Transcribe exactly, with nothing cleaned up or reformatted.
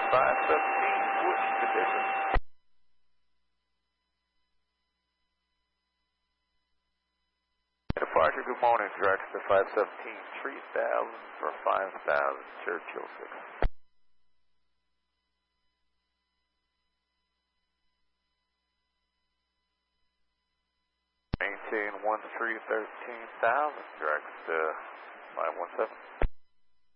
five seventeen, what's the condition? Departure, good morning, direct to five seventeen, three thousand for five thousand, Churchill six. Maintain one three thirteen thousand, direct to five one seven.